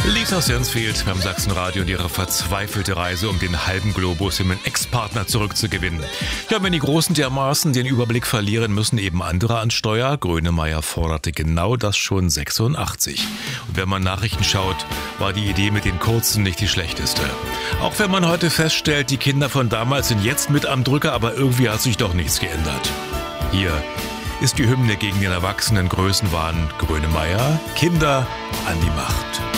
Lisa Stansfield beim Sachsenradio und ihre verzweifelte Reise, um den halben Globus in den Ex-Partner zurückzugewinnen. Ja, wenn die Großen dermaßen den Überblick verlieren, müssen eben andere an Steuer. Grönemeyer forderte genau das schon 86. Und wenn man Nachrichten schaut, war die Idee mit den Kurzen nicht die schlechteste. Auch wenn man heute feststellt, die Kinder von damals sind jetzt mit am Drücker, aber irgendwie hat sich doch nichts geändert. Hier ist die Hymne gegen den erwachsenen Größenwahn. Grönemeyer, Kinder an die Macht.